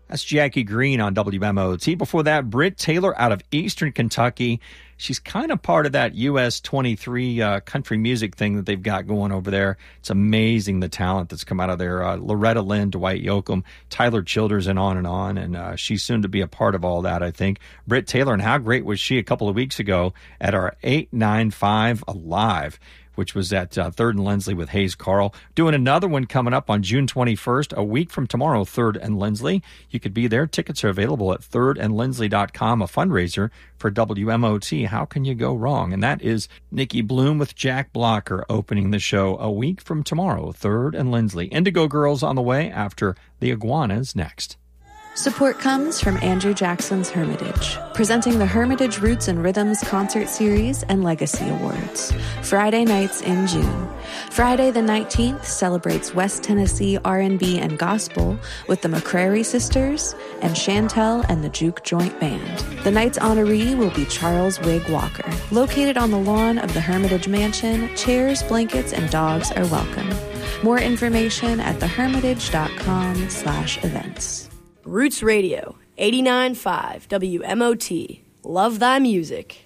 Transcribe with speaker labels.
Speaker 1: That's Jackie Green on WMOT. Before that, Britt Taylor out of Eastern Kentucky. She's kind of part of that US 23 country music thing that they've got going over there. It's amazing the talent that's come out of there. Loretta Lynn, Dwight Yoakam, Tyler Childers, and on. And she's soon to be a part of all that, I think. Britt Taylor, and how great was she a couple of weeks ago at our 895 Alive, which was at 3rd and Lindsley with Hayes Carl. Doing another one coming up on June 21st, a week from tomorrow, 3rd and Lindsley. You could be there. Tickets are available at thirdandlindsley.com, a fundraiser for WMOT. How can you go wrong? And that is Nikki Bloom with Jack Blocker opening the show a week from tomorrow, 3rd and Lindsley. Indigo Girls on the way after the Iguanas next.
Speaker 2: Support comes from Andrew Jackson's Hermitage, presenting the Hermitage Roots and Rhythms Concert Series and Legacy Awards, Friday nights in June. Friday the 19th celebrates West Tennessee R&B and gospel with the McCrary Sisters and Chantel and the Juke Joint Band. The night's honoree will be Charles Wig Walker. Located on the lawn of the Hermitage Mansion, chairs, blankets, and dogs are welcome. More information at thehermitage.com/events.
Speaker 3: Roots Radio, 89.5 WMOT. Love thy music.